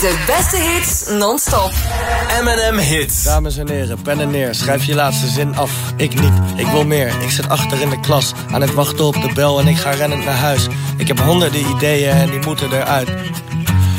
De beste hits non-stop. M&M Hits. Dames en heren, pen en neer, schrijf je laatste zin af. Ik niet, ik wil meer. Ik zit achter in de klas, aan het wachten op de bel en ik ga rennend naar huis. Ik heb honderden ideeën en die moeten eruit.